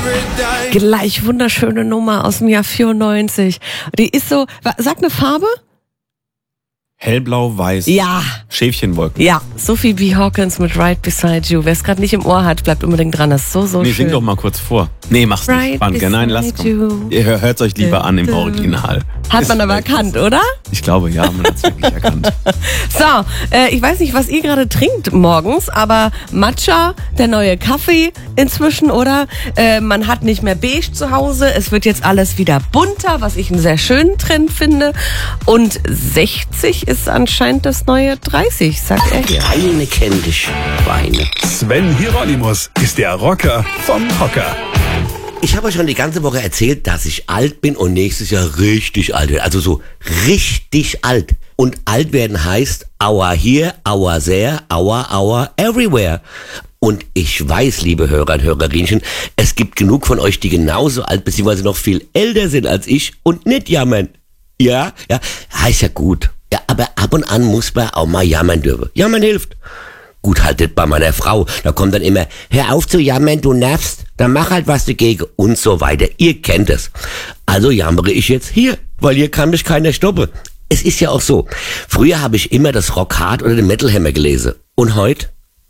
Gleich wunderschöne Nummer aus dem Jahr 94. Die ist so, sag eine Farbe? Hellblau-weiß. Ja. Schäfchenwolken. Ja, Sophie B. Hawkins mit Right Beside You. Wer es gerade nicht im Ohr hat, bleibt unbedingt dran. Das ist so Nee, schön. sing doch mal kurz vor. Nee, mach's nicht. Right Franke. Nein, lass you. kommen. Ihr hört's euch lieber an im Original. Hat man aber erkannt, oder? Ich glaube, ja, man hat's wirklich erkannt. So, ich weiß nicht, was ihr gerade trinkt morgens, aber Matcha, der neue Kaffee inzwischen, oder? Man hat nicht mehr beige zu Hause. Es wird jetzt alles wieder bunter, was ich einen sehr schönen Trend finde. Und 60 ist anscheinend das neue 30, sagt er hier. Weine kenn dich, Weine. Sven Hieronymus ist der Rocker vom Hocker. Ich habe euch schon die ganze Woche erzählt, dass ich alt bin und nächstes Jahr richtig alt werde. Also so richtig alt. Und alt werden heißt Aua hier, Aua there, Aua everywhere. Und ich weiß, liebe Hörer und Hörerinchen, es gibt genug von euch, die genauso alt bzw. noch viel älter sind als ich und nicht jammern. Ja, heißt ja gut. Ja, aber ab und an muss man auch mal jammern dürfen. Jammern hilft. Gut, haltet bei meiner Frau. Da kommt dann immer, hör auf zu jammern, du nervst. Dann mach halt was dagegen und so weiter. Ihr kennt es. Also jammere ich jetzt hier, weil hier kann mich keiner stoppen. Es ist ja auch so. Früher habe ich immer das Rock Hard oder den Metal Hammer gelesen. Und heute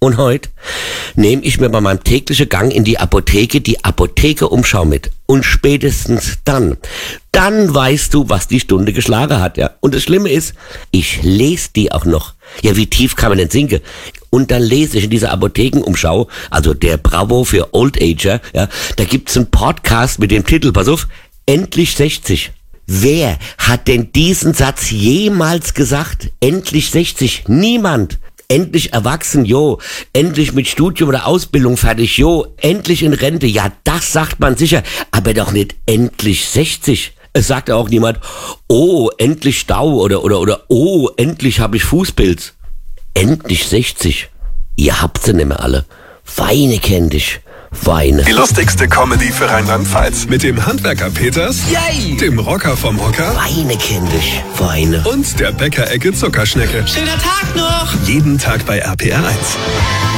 nehme ich mir bei meinem täglichen Gang in die Apotheke-Umschau mit. Und spätestens dann weißt du, was die Stunde geschlagen hat, ja. Und das Schlimme ist, ich lese die auch noch. Ja, wie tief kann man denn sinken? Und dann lese ich in dieser Apothekenumschau, also der Bravo für Old Ager, ja, da gibt's einen Podcast mit dem Titel, pass auf, Endlich 60. Wer hat denn diesen Satz jemals gesagt? Endlich 60? Niemand. Endlich erwachsen, jo. Endlich mit Studium oder Ausbildung fertig, jo. Endlich in Rente, ja, das sagt man sicher. Aber doch nicht endlich 60. Es sagt auch niemand, oh, endlich Stau oder oh, endlich habe ich Fußpilz. Endlich 60. Ihr habt sie nicht mehr alle. Weine kenn dich. Weine. Die lustigste Comedy für Rheinland-Pfalz. Mit dem Handwerker Peters, Yay! dem Rocker vom Hocker Weine kenn dich. Weine. und der Bäckerecke Zuckerschnecke. Schöner Tag noch! Jeden Tag bei RPR 1.